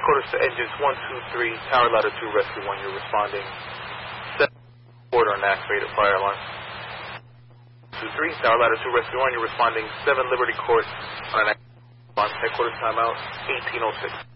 Headquarters to engines 123, Tower Ladder 2, Rescue 1, you're responding 7 quarter on activated fire alarm. 23, Tower Ladder 2, Rescue 1, you're responding 7 Liberty Court on an activated alarm. Headquarters timeout 1806.